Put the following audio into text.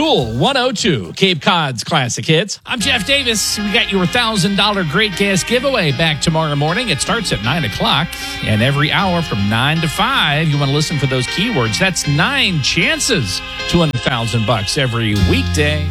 Cool 102, Cape Cod's classic hits. I'm Jeff Davis. We got your $1,000 Great Gas giveaway back tomorrow morning. It starts at 9 o'clock, and every hour from 9 to 5, you want to listen for those keywords. That's 9 chances to win $1,000 every weekday.